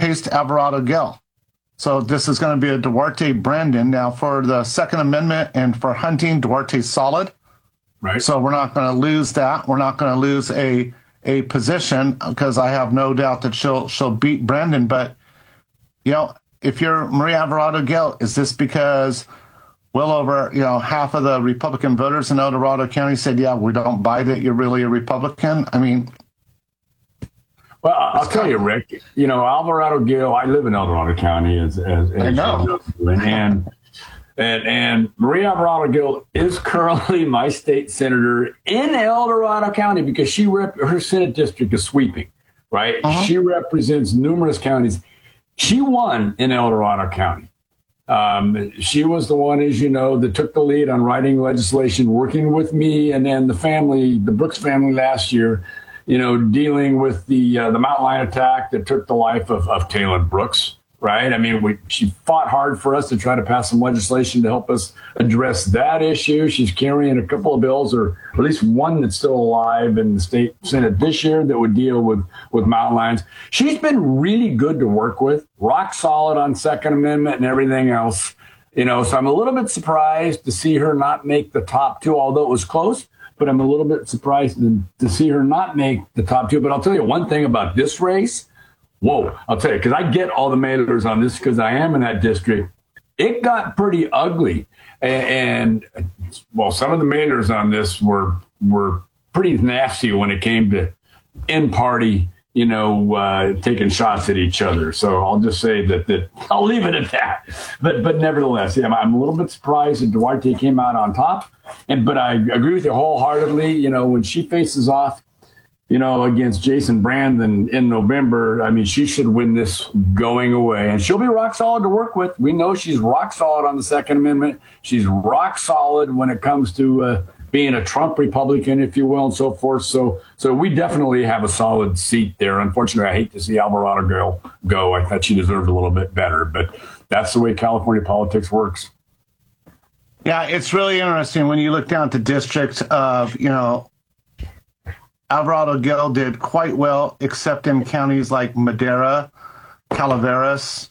paste Alvarado Gil. So this is going to be a Duarte Brandon. Now for the Second Amendment and for hunting, Duarte's solid. Right. So we're not going to lose that. We're not going to lose a position because I have no doubt that she'll beat Brandon. But, if you're Maria Alvarado Gil, is this because well over, half of the Republican voters in El Dorado County said, yeah, we don't buy that you're really a Republican? I mean, well, I'll tell you, Rick, Alvarado Gil, I live in El Dorado County as I know. And Maria Alvarado Gil is currently my state senator in El Dorado County because her Senate district is sweeping, right? Uh-huh. She represents numerous counties. She won in El Dorado County. She was the one, as you know, that took the lead on writing legislation, working with me and then the Brooks family last year, dealing with the mountain lion attack that took the life of Taylor Brooks. Right. I mean, she fought hard for us to try to pass some legislation to help us address that issue. She's carrying a couple of bills, or at least one that's still alive in the state Senate this year that would deal with mountain lions. She's been really good to work with, rock solid on Second Amendment and everything else. So I'm a little bit surprised to see her not make the top two, although it was close. But I'm a little bit surprised to see her not make the top two. But I'll tell you one thing about this race. Whoa, I'll tell you, because I get all the mailers on this because I am in that district. It got pretty ugly. And some of the mailers on this were pretty nasty when it came to in-party, taking shots at each other. So I'll just say that I'll leave it at that. But nevertheless, I'm a little bit surprised that Duarte came out on top. But I agree with you wholeheartedly. When she faces off, against Jason Brandon in November, I mean, she should win this going away. And she'll be rock solid to work with. We know she's rock solid on the Second Amendment. She's rock solid when it comes to being a Trump Republican, if you will, and so forth. So we definitely have a solid seat there. Unfortunately, I hate to see Alvarado Gil go. I thought she deserved a little bit better. But that's the way California politics works. Yeah, it's really interesting when you look down at the district of, Alvarado Gil did quite well, except in counties like Madera, Calaveras.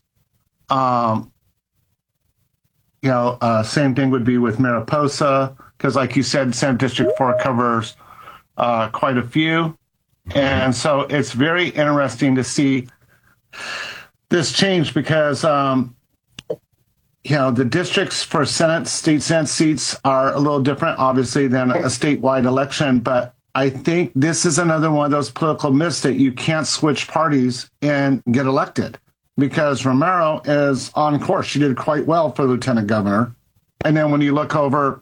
Same thing would be with Mariposa, because like you said, Senate District 4 covers quite a few. And so it's very interesting to see this change because, the districts for state Senate seats are a little different, obviously, than a statewide election, but I think this is another one of those political myths that you can't switch parties and get elected because Romero is on course. She did quite well for lieutenant governor. And then when you look over,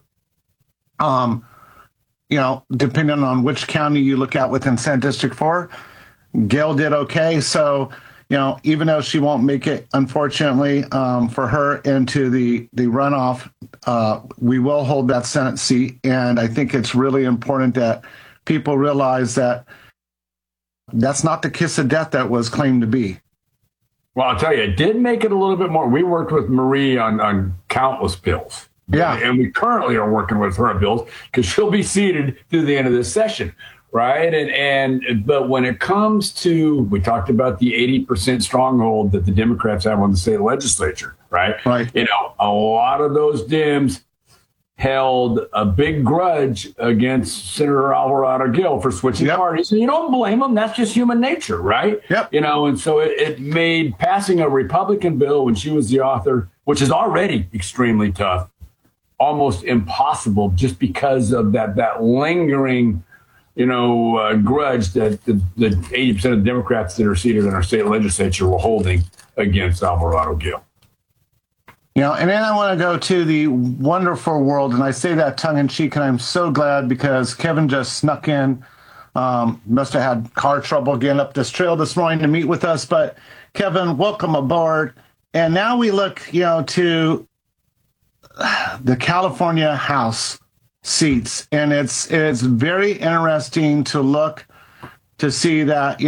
depending on which county you look at within Senate District 4, Gil did okay. So, even though she won't make it, unfortunately, for her into the runoff, we will hold that Senate seat. And I think it's really important that people realize that that's not the kiss of death that was claimed to be. Well, I'll tell you, it did make it a little bit more. We worked with Marie on countless bills. Yeah. And we currently are working with her on bills because she'll be seated through the end of this session. Right. But when it comes to, we talked about the 80% stronghold that the Democrats have on the state legislature. Right. Right. A lot of those Dems held a big grudge against Senator Alvarado Gil for switching parties. And you don't blame them. That's just human nature, right? Yep. And so it made passing a Republican bill when she was the author, which is already extremely tough, almost impossible just because of that lingering, grudge that the 80% of Democrats that are seated in our state legislature were holding against Alvarado Gil. And then I want to go to the wonderful world, and I say that tongue-in-cheek, and I'm so glad because Kevin just snuck in. Must have had car trouble getting up this trail this morning to meet with us. But, Kevin, welcome aboard. And now we look, to the California House seats, and it's very interesting to look to see that,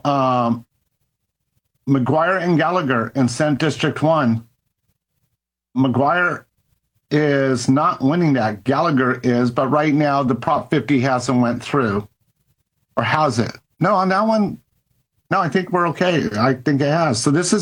McGuire and Gallagher in Senate District 1, McGuire is not winning that. Gallagher is, but right now the Prop 50 hasn't went through. Or has it? No, on that one, no, I think we're okay. I think it has. So this is